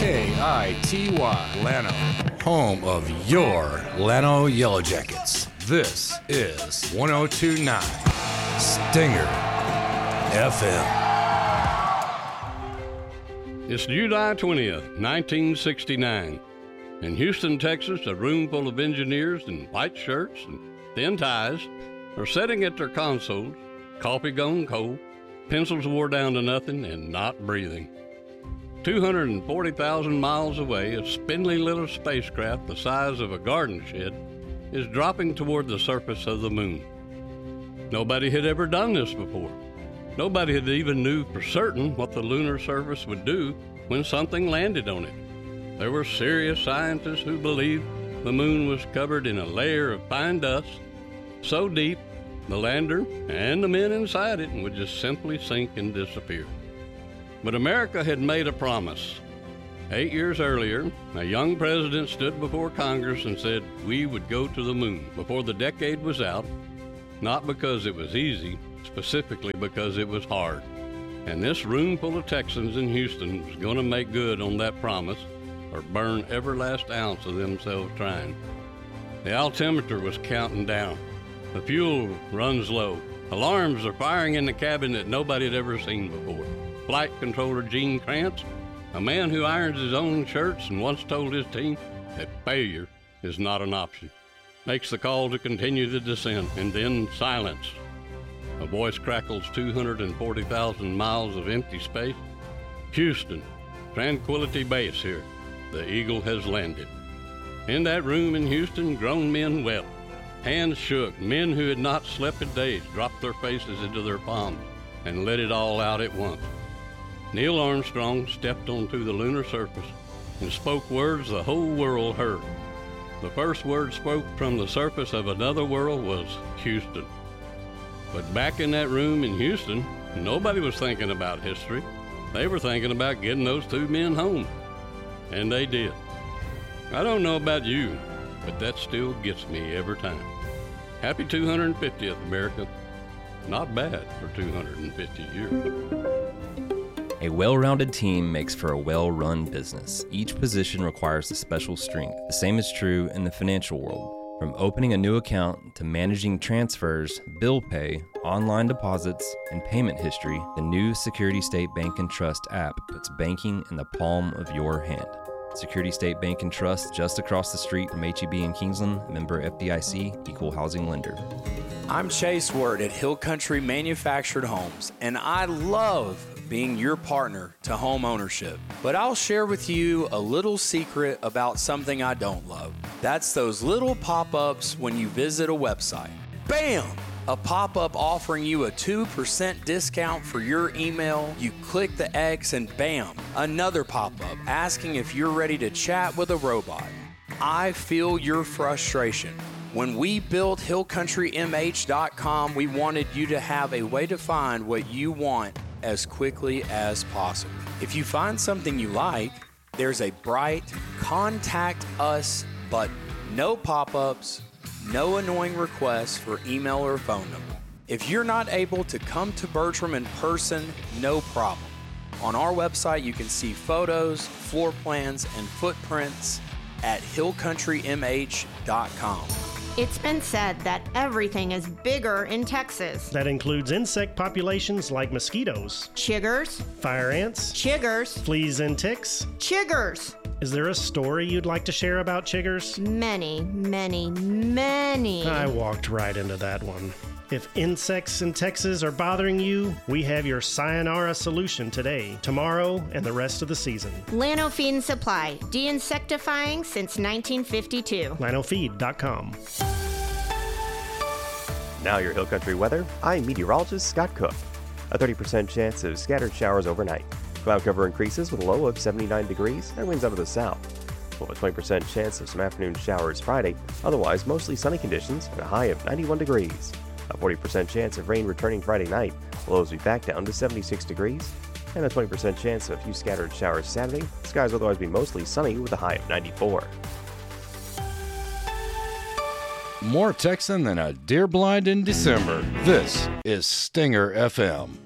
KITY Llano, home of your Llano Yellow Jackets. This is 1029 Stinger FM. It's July 20th, 1969. In Houston, Texas, a room full of engineers in white shirts and thin ties are sitting at their consoles, coffee gone cold, pencils wore down to nothing, and not breathing. 240,000 miles away, a spindly little spacecraft the size of a garden shed is dropping toward the surface of the moon. Nobody had ever done this before. Nobody had even knew for certain what the lunar surface would do when something landed on it. There were serious scientists who believed the moon was covered in a layer of fine dust so deep the lander and the men inside it would just simply sink and disappear. But America had made a promise. 8 years earlier, a young president stood before Congress and said we would go to the moon before the decade was out, not because it was easy, specifically because it was hard. And this room full of Texans in Houston was going to make good on that promise or burn every last ounce of themselves trying. The altimeter was counting down. The fuel runs low. Alarms are firing in the cabin that nobody had ever seen before. Flight controller Gene Kranz, a man who irons his own shirts and once told his team that failure is not an option, makes the call to continue the descent, and then silence. A voice crackles 240,000 miles of empty space. Houston, Tranquility Base here. The Eagle has landed. In that room in Houston, grown men wept. Hands shook. Men who had not slept in days dropped their faces into their palms and let it all out at once. Neil Armstrong stepped onto the lunar surface and spoke words the whole world heard. The first word spoke from the surface of another world was Houston. But back in that room in Houston, nobody was thinking about history. They were thinking about getting those two men home. And they did. I don't know about you, but that still gets me every time. Happy 250th, America. Not bad for 250 years. A well-rounded team makes for a well-run business. Each position requires a special strength. The same is true in the financial world. From opening a new account to managing transfers, bill pay, online deposits, and payment history, the new Security State Bank and Trust app puts banking in the palm of your hand. Security State Bank and Trust, just across the street from HEB in Kingsland, member FDIC, equal housing lender. I'm Chase Word at Hill Country Manufactured Homes, and I love being your partner to home ownership. But I'll share with you a little secret about something I don't love. That's those little pop-ups when you visit a website. Bam! A pop-up offering you a 2% discount for your email. You click the X and bam, another pop-up asking if you're ready to chat with a robot. I feel your frustration. When we built HillCountryMH.com, we wanted you to have a way to find what you want as quickly as possible. If you find something you like, there's a bright Contact Us button. No pop-ups, no annoying requests for email or phone number. If you're not able to come to Bertram in person, no problem. On our website, you can see photos, floor plans, and footprints at hillcountrymh.com. It's been said that everything is bigger in Texas. That includes insect populations like mosquitoes, Chiggers, fire ants, chiggers, fleas and ticks. chiggers. Is there a story you'd like to share about chiggers? Many, many, many. I walked right into that one. If insects in Texas are bothering you, we have your sayonara solution today, tomorrow, and the rest of the season. Llano Feed and Supply, de-insectifying since 1952. LlanoFeed.com. Now your Hill Country weather. I'm meteorologist Scott Cook. A 30% chance of scattered showers overnight. Cloud cover increases with a low of 79 degrees and winds out of the south. Well, a 20% chance of some afternoon showers Friday. Otherwise, mostly sunny conditions and a high of 91 degrees. A 40% chance of rain returning Friday night. Lows will be back down to 76 degrees. And a 20% chance of a few scattered showers Saturday. Skies will otherwise be mostly sunny with a high of 94. More Texan than a deer blind in December. This is Stinger FM.